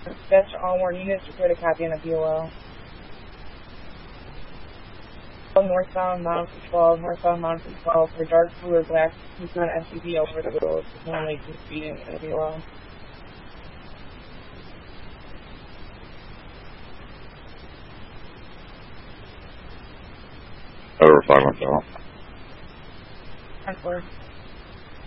Dispatch all more units, report a copy on the BOL. Northbound Mountain 12, northbound Mountain 12 for dark blue or black Nissan SUV over the road, only 2 speeding in the BOL. Over 5 myself. 10-4.